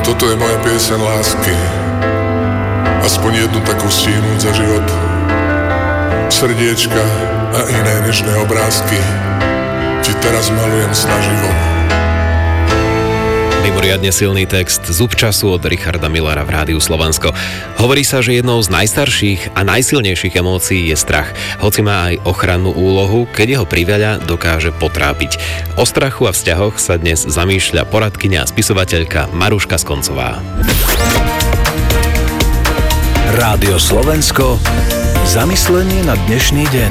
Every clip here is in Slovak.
Toto je moja pieseň lásky. Aspoň jednu takú stihnúť za život. Srdiečka a iné nežné obrázky ti teraz malujem snaživo. Mimoriadne silný text Zub času od Richarda Millera v Rádiu Slovensko. Hovorí sa, že jednou z najstarších a najsilnejších emócií je strach. Hoci má aj ochrannú úlohu, keď jeho priveľa dokáže potrápiť. O strachu a vzťahoch sa dnes zamýšľa poradkyňa a spisovateľka Maruška Skoncová. Rádio Slovensko. Zamyslenie na dnešný deň.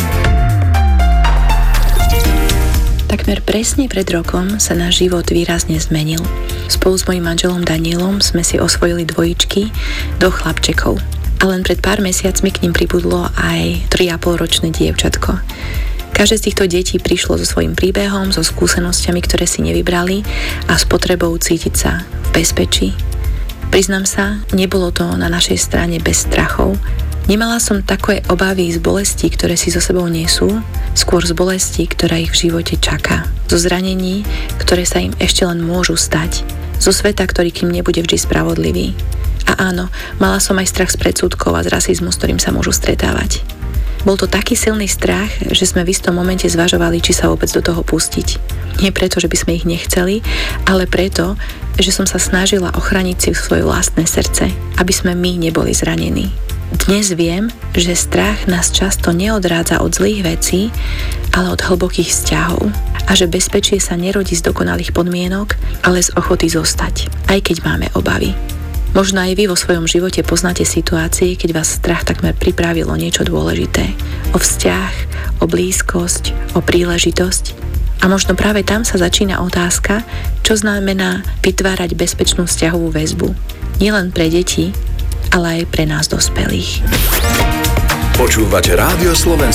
Takmer presne pred rokom sa náš život výrazne zmenil. Spolu s mojím manželom Danielom sme si osvojili dvojičky, do chlapčekov. A len pred pár mesiacmi k ním pribudlo aj 3,5-ročné dievčatko. Každé z týchto detí prišlo so svojím príbehom, so skúsenosťami, ktoré si nevybrali a s potrebou cítiť sa v bezpečí. Priznám sa, nebolo to na našej strane bez strachov. Nemala som také obavy z bolestí, ktoré si so sebou nesú, skôr z bolestí, ktorá ich v živote čaká. Zo zranení, ktoré sa im ešte len môžu stať. Zo sveta, ktorý k nim nebude vždy spravodlivý. A áno, mala som aj strach z predsudkov a z rasizmu, s ktorým sa môžu stretávať. Bol to taký silný strach, že sme v istom momente zvažovali, či sa vôbec do toho pustiť. Nie preto, že by sme ich nechceli, ale preto, že som sa snažila ochrániť si svoje vlastné srdce, aby sme my neboli zranení. Dnes viem, že strach nás často neodrádza od zlých vecí, ale od hlbokých vzťahov. A že bezpečie sa nerodí z dokonalých podmienok, ale z ochoty zostať, aj keď máme obavy. Možno aj vy vo svojom živote poznáte situácie, keď vás strach takmer pripravilo niečo dôležité. O vzťah, o blízkosť, o príležitosť. A možno práve tam sa začína otázka, čo znamená vytvárať bezpečnú vzťahovú väzbu. Nielen pre deti, ale aj pre nás dospelých. Počúvate Rádio Slovensko.